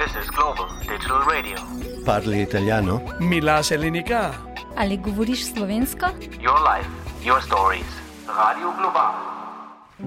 This is Global Digital Radio. Parli italiano? Mila Selenika. Ali govoriš slovensko? Your life, your stories. Radio Global.